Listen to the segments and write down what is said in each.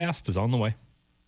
Fast is on the way.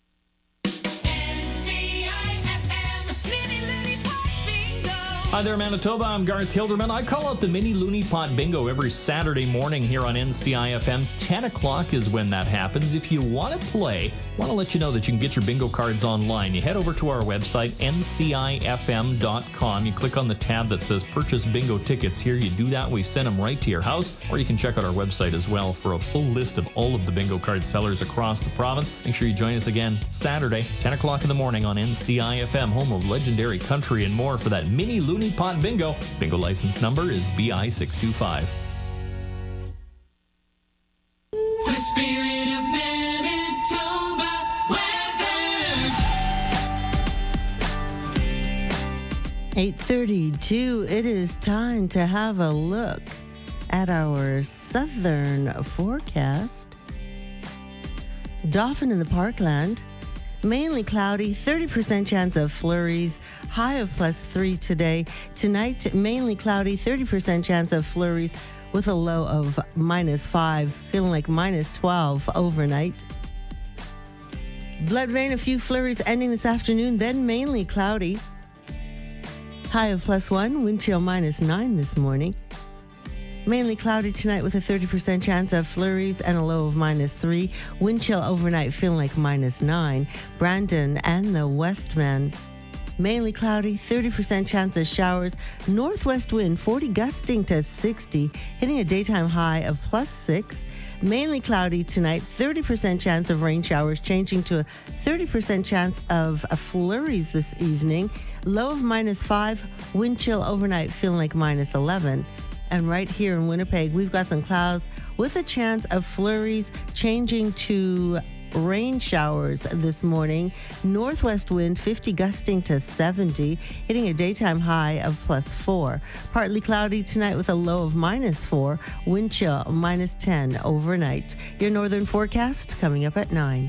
Hi there, Manitoba. I'm Garth Hilderman. I call out the Mini Looney Pot Bingo every Saturday morning here on NCIFM. 10 o'clock is when that happens. If you want to play, I want to let you know that you can get your bingo cards online. You head over to our website, ncifm.com. You click on the tab that says Purchase Bingo Tickets. Here you do that. We send them right to your house. Or you can check out our website as well for a full list of all of the bingo card sellers across the province. Make sure you join us again Saturday, 10 o'clock in the morning on NCIFM, home of legendary country and more for that Mini Looney Pot Bingo. Bingo license number is BI625. The spirit of Manitoba weather. 8:32. It is time to have a look at our southern forecast. Dauphin in the Parkland. Mainly cloudy, 30% chance of flurries, high of +3 today. Tonight, mainly cloudy, 30% chance of flurries with a low of -5, feeling like -12 overnight. Bloodvein, a few flurries ending this afternoon, then mainly cloudy. High of +1, wind chill -9 this morning. Mainly cloudy tonight with a 30% chance of flurries and a low of -3. Wind chill overnight feeling like -9. Brandon and the Westman. Mainly cloudy, 30% chance of showers. Northwest wind 40 gusting to 60, hitting a daytime high of +6. Mainly cloudy tonight, 30% chance of rain showers, changing to a 30% chance of flurries this evening. Low of -5, wind chill overnight feeling like -11. And right here in Winnipeg, we've got some clouds with a chance of flurries, changing to rain showers this morning. Northwest wind 50 gusting to 70, hitting a daytime high of +4. Partly cloudy tonight with a low of -4, wind chill -10 overnight. Your northern forecast coming up at 9.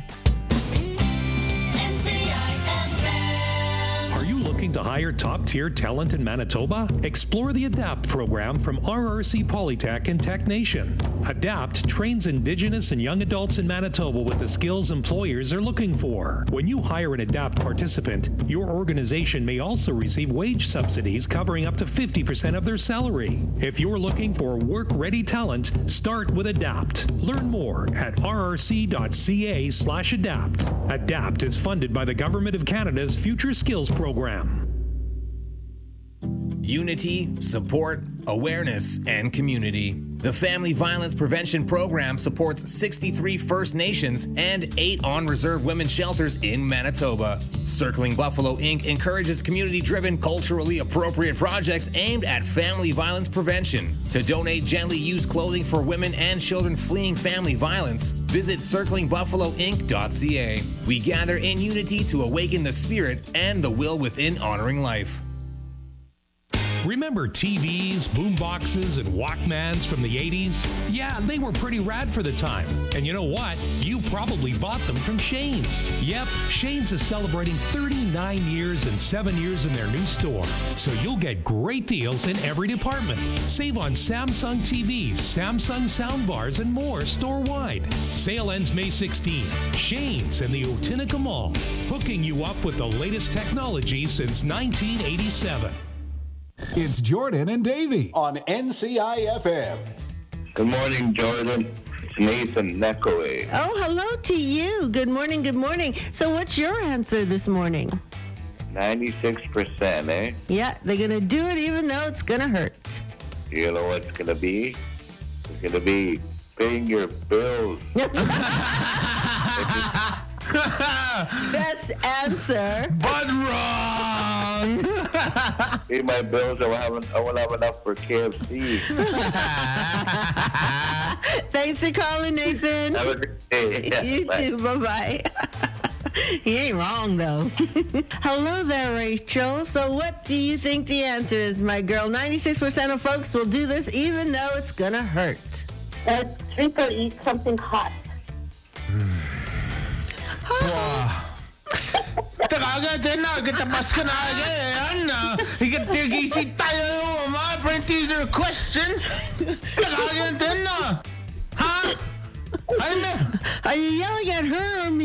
Looking to hire top-tier talent in Manitoba? Explore the ADAPT program from RRC Polytech and TechNation. ADAPT trains Indigenous and young adults in Manitoba with the skills employers are looking for. When you hire an ADAPT participant, your organization may also receive wage subsidies covering up to 50% of their salary. If you're looking for work-ready talent, start with ADAPT. Learn more at rrc.ca/ADAPT. ADAPT is funded by the Government of Canada's Future Skills Program. Unity, support, awareness, and community. The Family Violence Prevention Program supports 63 First Nations and 8 on-reserve women's shelters in Manitoba. Circling Buffalo Inc. encourages community-driven, culturally appropriate projects aimed at family violence prevention. To donate gently used clothing for women and children fleeing family violence, visit circlingbuffaloinc.ca. We gather in unity to awaken the spirit and the will within honoring life. Remember TVs, boomboxes, and Walkmans from the 80s? Yeah, they were pretty rad for the time. And you know what? You probably bought them from Shane's. Yep, Shane's is celebrating 39 years and 7 years in their new store. So you'll get great deals in every department. Save on Samsung TVs, Samsung soundbars, and more store-wide. Sale ends May 16. Shane's in the Otinica Mall, hooking you up with the latest technology since 1987. It's Jordan and Davey on NCIFM. Good morning, Jordan. It's Nathan Neckaway. Oh, hello to you. Good morning, good morning. So what's your answer this morning? 96%, eh? Yeah, they're going to do it even though it's going to hurt. You know what's going to be? It's going to be paying your bills. Best answer. But wrong. Pay my bills, I won't have enough for KFC. Thanks for calling, Nathan. Have a great day. Yeah, You bye. too. Bye-bye. He ain't wrong, though. Hello there, Rachel. So what do you think the answer is, my girl? 96% of folks will do this even though it's going to hurt. Drink or eat something hot. Talaga din na, kitabas ka na again. Higit-tigisi tayo, ma. Print teaser question. Talaga din na. Ha? Are you yelling at her or me?